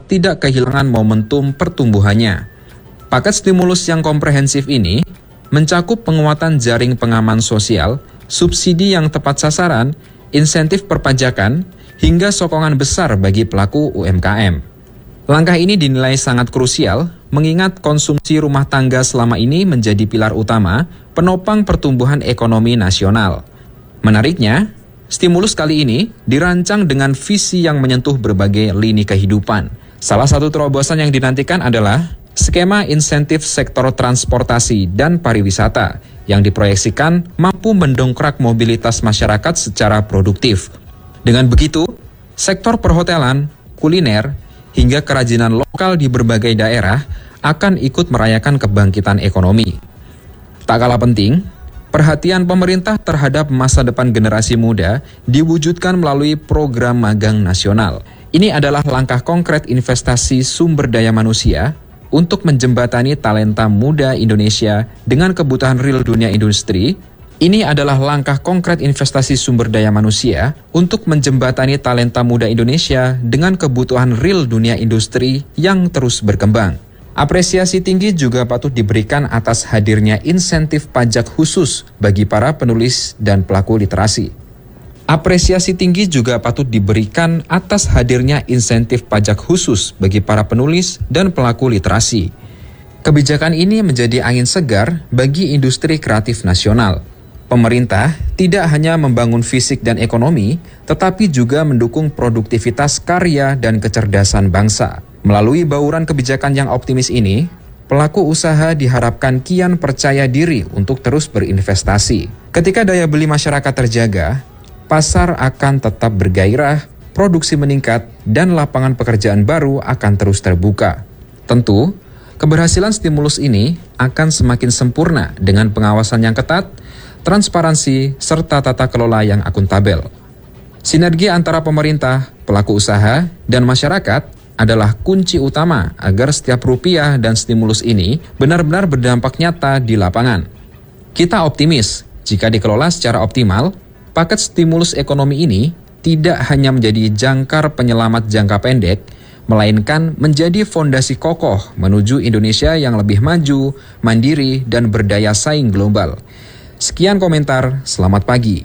tidak kehilangan momentum pertumbuhannya. Paket stimulus yang komprehensif ini mencakup penguatan jaring pengaman sosial, subsidi yang tepat sasaran, insentif perpajakan, hingga sokongan besar bagi pelaku UMKM. Langkah ini dinilai sangat krusial, mengingat konsumsi rumah tangga selama ini menjadi pilar utama penopang pertumbuhan ekonomi nasional. Menariknya, stimulus kali ini dirancang dengan visi yang menyentuh berbagai lini kehidupan. Salah satu terobosan yang dinantikan adalah skema insentif sektor transportasi dan pariwisata yang diproyeksikan mampu mendongkrak mobilitas masyarakat secara produktif. Dengan begitu, sektor perhotelan, kuliner, hingga kerajinan lokal di berbagai daerah akan ikut merayakan kebangkitan ekonomi. Tak kalah penting, perhatian pemerintah terhadap masa depan generasi muda diwujudkan melalui program magang nasional. Ini adalah langkah konkret investasi sumber daya manusia untuk menjembatani talenta muda Indonesia dengan kebutuhan real dunia industri. Ini adalah langkah konkret investasi sumber daya manusia untuk menjembatani talenta muda Indonesia dengan kebutuhan real dunia industri yang terus berkembang. Apresiasi tinggi juga patut diberikan atas hadirnya insentif pajak khusus bagi para penulis dan pelaku literasi. Apresiasi tinggi juga patut diberikan atas hadirnya insentif pajak khusus bagi para penulis dan pelaku literasi. Kebijakan ini menjadi angin segar bagi industri kreatif nasional. Pemerintah tidak hanya membangun fisik dan ekonomi, tetapi juga mendukung produktivitas karya dan kecerdasan bangsa. Melalui bauran kebijakan yang optimis ini, pelaku usaha diharapkan kian percaya diri untuk terus berinvestasi. Ketika daya beli masyarakat terjaga, pasar akan tetap bergairah, produksi meningkat, dan lapangan pekerjaan baru akan terus terbuka. Tentu, keberhasilan stimulus ini akan semakin sempurna dengan pengawasan yang ketat, transparansi, serta tata kelola yang akuntabel. Sinergi antara pemerintah, pelaku usaha, dan masyarakat adalah kunci utama agar setiap rupiah dan stimulus ini benar-benar berdampak nyata di lapangan. Kita optimis jika dikelola secara optimal, paket stimulus ekonomi ini tidak hanya menjadi jangkar penyelamat jangka pendek, melainkan menjadi fondasi kokoh menuju Indonesia yang lebih maju, mandiri, dan berdaya saing global. Sekian komentar, selamat pagi.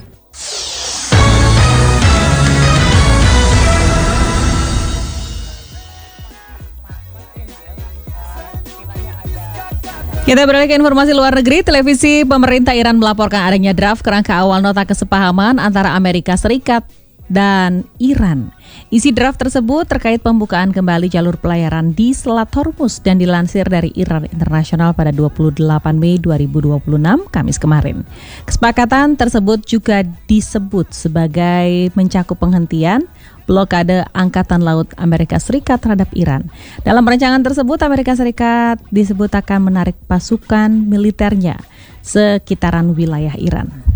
Kita beralih ke informasi luar negeri. Televisi pemerintah Iran melaporkan adanya draft kerangka awal nota kesepahaman antara Amerika Serikat dan Iran. Isi draft tersebut terkait pembukaan kembali jalur pelayaran di Selat Hormuz dan dilansir dari Iran International pada 28 Mei 2026, Kamis kemarin. Kesepakatan tersebut juga disebut sebagai mencakup penghentian blokade Angkatan Laut Amerika Serikat terhadap Iran. Dalam rancangan tersebut, Amerika Serikat disebut akan menarik pasukan militernya sekitaran wilayah Iran.